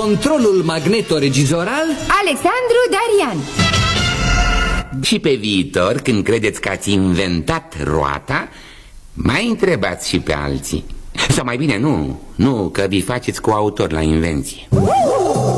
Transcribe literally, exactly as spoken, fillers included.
controlul magnetoregizoral Alexandru Darian. Și pe viitor, când credeți că ați inventat roata, mai întrebați și pe alții. Sau mai bine nu, nu, că vi faceți coautor la invenție.